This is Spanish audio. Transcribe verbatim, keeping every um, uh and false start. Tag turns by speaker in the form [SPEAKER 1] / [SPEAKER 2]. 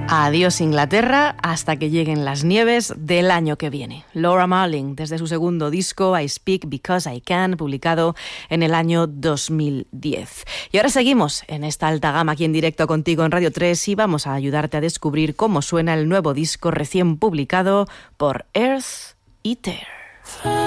[SPEAKER 1] Adiós Inglaterra, hasta que lleguen las nieves del año que viene. Laura Marling, desde su segundo disco I Speak Because I Can, publicado en el año dos mil diez. Y ahora seguimos en esta alta gama aquí en directo contigo en Radio tres y vamos a ayudarte a descubrir cómo suena el nuevo disco recién publicado por Earth Eater.